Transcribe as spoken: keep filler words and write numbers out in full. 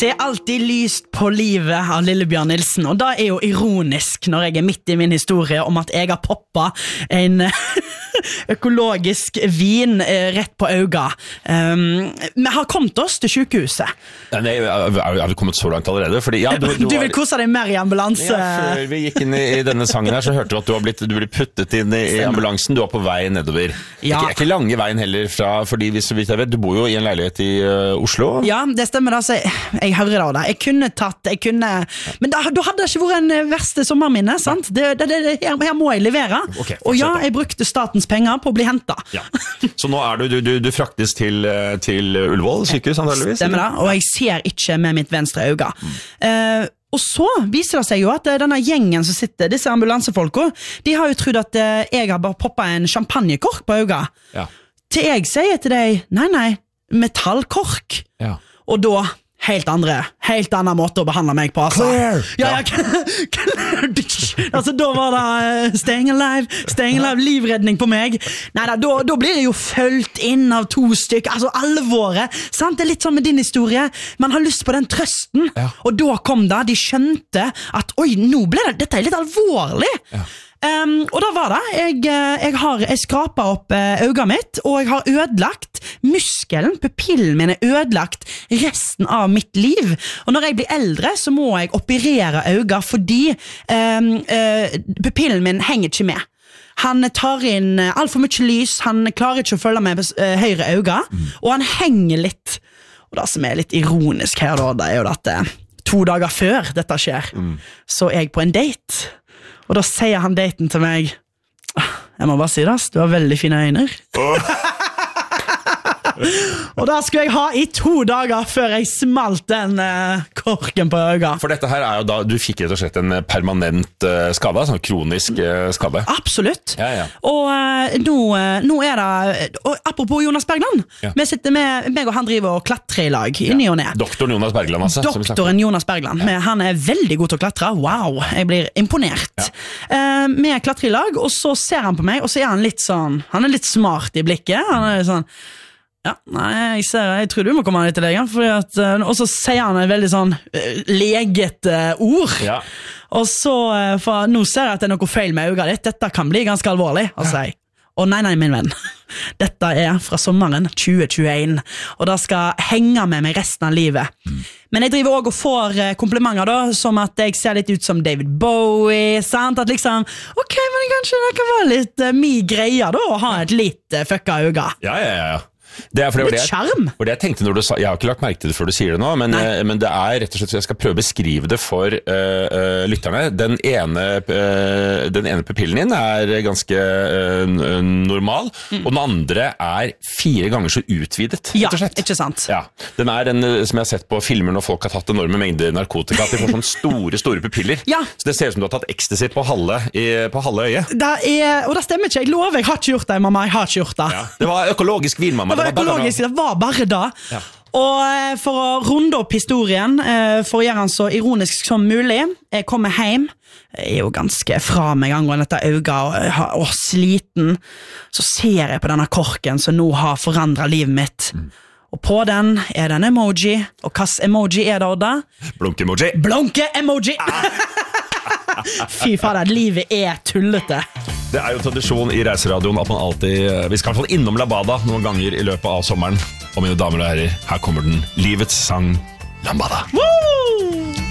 Se alltid lyst på livet av Lillebjørn Nilsen, og det er jo ironisk når jeg er midt i min historie om at jeg har poppet en økologisk vin rett på øynene. Um, vi har kommet oss til sykehuset. Nei, har vi kommet så langt allerede? Fordi, ja, du, du, du vil kose deg mer i ambulanse. Ja, før vi gikk inn i, i denne sangen her, så hørte du at du har blitt, du ble puttet inn i, i ambulansen. Du var på vei nedover. Ja. Ikke, ikke lange veien heller, fra, fordi hvis du vet, du bor jo i en leilighet i uh, Oslo. Ja, det stemmer. Altså, jeg hører det da. Jeg kunne tatt, jeg kunne... Men da, da hadde det ikke vært en verste sommerminne, sant? Det, det, det, her, her må jeg levere. Okay, og ja, jeg brukte statens penger på å bli hentet. Ja. Så nå er du, du, du, du fraktes til, til Ullevål sykehus, antageligvis? Stemmer det, og jeg ser ikke med mitt venstre øye. Mm. Uh, og så viser det seg jo at denne gjengen som sitter, disse ambulansefolka, de har jo trodd at jeg har bare poppet en champagnekork på øynene. Ja. Til jeg sier til deg, nei, nei, metallkork. Ja. Og da... Helt andre, helt annen måte å behandle meg på, altså. Clear! Ja, ja, clear! Altså, da var det staying alive, staying alive, livredning på meg. Neida, da, da blir jeg jo følt inn av to stykker, altså alvoret, sant? Det er litt sånn med din historie, man har lyst på den trøsten, ja. Og da kom det, de skjønte at, oi, nå ble det, dette er litt alvorlig. Ja. Um, og da var det, jeg, jeg har jeg skrapet opp øynene mitt, og jeg har ødelagt muskelen, pupillen min er ødelagt resten av mitt liv. Og når jeg blir eldre, så må jeg operere øynene, fordi um, uh, pupillen min henger ikke med. Han tar inn alt for mye lys, han klarer ikke å følge med uh, høyre øyne, mm. og han henger litt. Og det som er litt ironisk her da, det er jo at uh, to dager før dette skjer, mm. så er jeg på en date. Og da sier han daten til meg, jeg må bare si det, du har veldig fine øyne. Oh. Og da skulle jeg ha i to dager før jeg smalt den uh, korken på øynene. For dette her er jo da, du fikk rett og slett en permanent uh, skade, sånn kronisk uh, skade. Absolutt. Ja, ja. Og uh, nå, uh, nå er det, og apropos Jonas Bergland, ja. Vi sitter med, meg og han driver og klatrer i lag, i ja. Ny og ned. Doktoren Jonas Bergland, altså. Doktoren Jonas Bergland, ja. Han er veldig god til å klatre, wow, jeg blir imponert. Ja. Uh, vi klatrer i lag, og så ser han på meg, og så er han litt sånn, han er litt smart i blikket, han er sånn, ja, nei, jeg ser, jeg tror du må komme litt til legen, fordi at, og så sier han en veldig sånn uh, leget uh, ord, ja. Og så, uh, for nå ser jeg at det er noe feil med øynene ditt, dette kan bli ganske alvorlig, og så sier jeg, å nei, nei, min venn, dette er fra sommeren tjue tjueen, og det skal henge med meg resten av livet. Mm. Men jeg driver også og får uh, komplimenter da, som at jeg ser litt ut som David Bowie, sant? At liksom, ok, men kanskje det kan være litt uh, mi greie da, å ha et litt uh, fucka øyne. Ja, ja, ja, ja. Det er for det var det, jeg, for det jeg tenkte når du sa, jeg har ikke lagt merke til det før du sier det nå, men, men det er rett og slett, jeg skal prøve å beskrive det for uh, uh, lytterne. Den ene, uh, den ene pupillen din er ganske uh, normal, mm. og den andre er fire ganger så utvidet, ja, rett og slett. Ikke sant? Ja, den er en, som jeg har sett på filmer når folk har tatt enorme mengder narkotika, at de får sånne store, store pupiller. Ja. Så det ser ut som du har tatt ecstasy på halve, i, på halve øyet. Det er, og det stemmer ikke, jeg lover, jeg har ikke gjort det, mamma, jeg har ikke gjort det. Ja. Det var økologisk vin, mamma. Det var økologisk, det var bare da. Ja. Og for å runde opp historien, for å gjøre den så ironisk som mulig, jeg kommer hjem, jeg er jo ganske fra meg angående dette øyet, og, og sliten, så ser jeg på denne korken som nå har forandret livet mitt. Mm. Og på den er det en emoji, og hva emoji er det, Odda? Blunke-emoji. Blunke-emoji! Ah. Fy fader, livet er tullete. Det er jo tradisjon i Reiseradioen at man alltid, vi skal i hvert fall innom Lambada noen ganger i løpet av sommeren. Og mine damer og herrer, her kommer den, livets sang Lambada. Woo!